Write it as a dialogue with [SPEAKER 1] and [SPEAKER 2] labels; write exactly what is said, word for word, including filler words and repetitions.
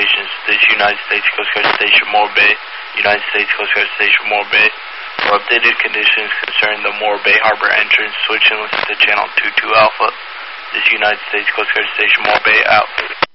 [SPEAKER 1] stations. This United States Coast Guard Station Morro Bay. United States Coast Guard Station Morro Bay. For updated conditions concerning the Morro Bay Harbor entrance, switch and listen to channel two two Alpha. This United States Coast Guard Station Morro Bay out.